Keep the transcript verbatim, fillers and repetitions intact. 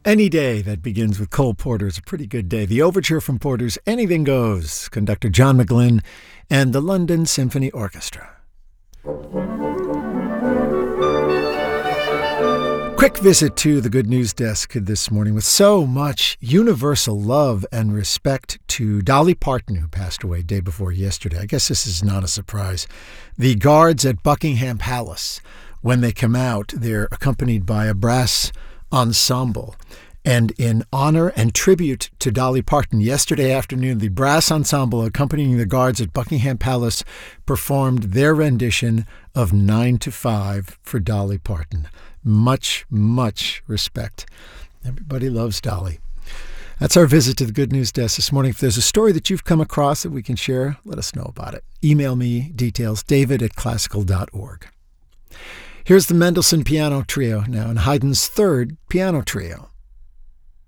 Any day that begins with Cole Porter is a pretty good day. The overture from Porter's Anything Goes, conductor John McGlynn and the London Symphony Orchestra. Quick visit to the Good News Desk this morning with so much universal love and respect to Dolly Parton, who passed away day before yesterday. I guess this is not a surprise. The guards at Buckingham Palace, when they come out, they're accompanied by a brass ensemble. And in honor and tribute to Dolly Parton, yesterday afternoon, the brass ensemble accompanying the guards at Buckingham Palace performed their rendition of Nine to Five for Dolly Parton. Much, much respect. Everybody loves Dolly. That's our visit to the Good News Desk this morning. If there's a story that you've come across that we can share, let us know about it. Email me details, david at classical dot org. Here's the Mendelssohn Piano Trio now, and Haydn's third piano trio.